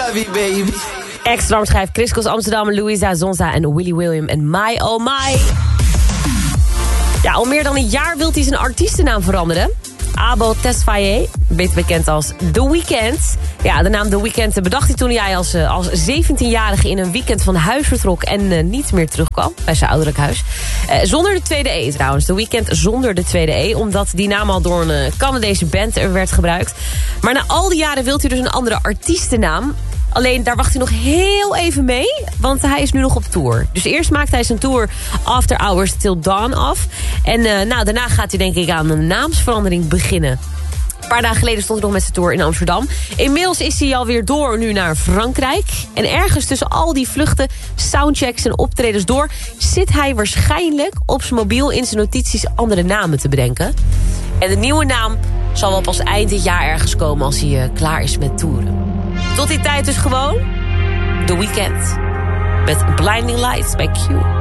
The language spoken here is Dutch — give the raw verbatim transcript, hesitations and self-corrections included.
love you, baby. Extra schrijft Chris Amsterdam, Louisa Zonza en Willy William en My Oh My. Ja, al meer dan een jaar wil hij zijn artiestennaam veranderen. Abel Tesfaye, beter bekend als The Weeknd. Ja, de naam The Weeknd bedacht hij toen hij als, als zeventienjarige in een weekend van huis vertrok en uh, niet meer terugkwam bij zijn ouderlijk huis. Uh, zonder de tweede E trouwens. The Weeknd zonder de tweede E, omdat die naam al door een uh, Canadese band er werd gebruikt. Maar na al die jaren wil hij dus een andere artiestennaam. Alleen daar wacht hij nog heel even mee, want hij is nu nog op tour. Dus eerst maakt hij zijn tour After Hours Till Dawn af. En uh, nou, daarna gaat hij denk ik aan een naamsverandering beginnen. Een paar dagen geleden stond hij nog met zijn tour in Amsterdam. Inmiddels is hij alweer door nu naar Frankrijk. En ergens tussen al die vluchten, soundchecks en optredens door zit hij waarschijnlijk op zijn mobiel in zijn notities andere namen te bedenken. En de nieuwe naam zal wel pas eind dit jaar ergens komen als hij uh, klaar is met toeren. Tot die tijd dus gewoon The Weeknd met Blinding Lights bij Q.